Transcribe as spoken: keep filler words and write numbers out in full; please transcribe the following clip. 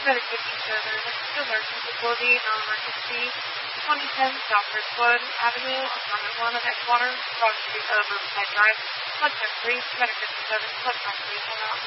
Medication service, emergency facility, non-emergency, twenty ten South Ridgewood Avenue, apartment one of Edgewater, Broad Street of Riverside Drive, Blood Test three, Medication service, Blood Test three,